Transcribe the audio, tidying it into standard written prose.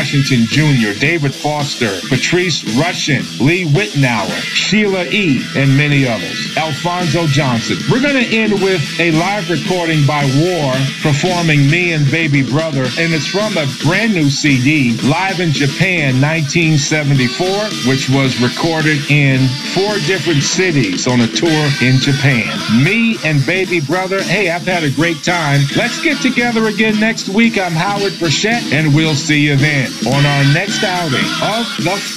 Washington Jr., David Foster, Patrice Rushen, Lee Wittenauer, Sheila E., and many others. Alfonso Johnson. We're going to end with a live recording by War performing Me and Baby Brother, and it's from a brand new CD, Live in Japan 1974, which was recorded in 4 different cities on a tour in Japan. Me and Baby Brother. Hey, I've had a great time. Let's get together again next week. I'm Howard Burchett, and we'll see you then on our next outing of the